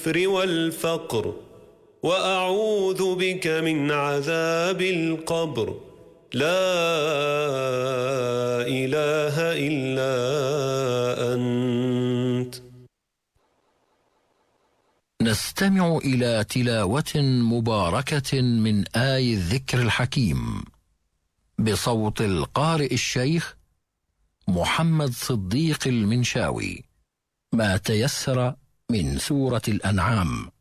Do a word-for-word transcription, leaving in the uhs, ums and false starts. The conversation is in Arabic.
والفقر وأعوذ بك من عذاب القبر لا إله إلا أنت. نستمع إلى تلاوة مباركة من آي الذكر الحكيم بصوت القارئ الشيخ محمد صديق المنشاوي، ما تيسر من سورة الأنعام.